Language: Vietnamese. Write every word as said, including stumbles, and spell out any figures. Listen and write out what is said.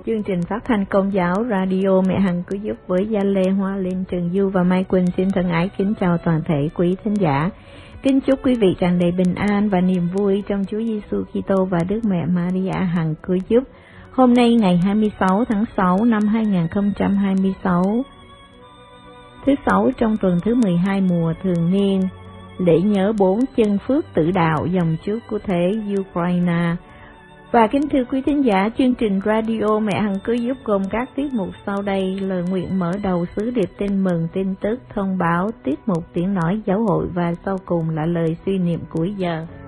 Chương trình phát thanh Công giáo Radio Mẹ Hằng Cứu Giúp với Gia Lê, Hoa Linh, Trần Du và Mai Quỳnh xin thân ái kính chào toàn thể quý thính giả. Kính chúc quý vị tràn đầy bình an và niềm vui trong Chúa Giêsu Kitô và Đức Mẹ Maria Hằng Cứu Giúp. Hôm nay ngày hai mươi sáu tháng sáu năm hai nghìn không trăm hai mươi sáu, thứ sáu trong tuần thứ mười hai mùa thường niên, lễ nhớ bốn chân phước tử đạo dòng trước của thế Ukraine. Và kính thưa quý thính giả, chương trình Radio Mẹ Hằng Cứu Giúp gồm các tiết mục sau đây: lời nguyện mở đầu, sứ điệp tin mừng, tin tức, thông báo, tiết mục tiếng nói giáo hội và sau cùng là lời suy niệm cuối giờ.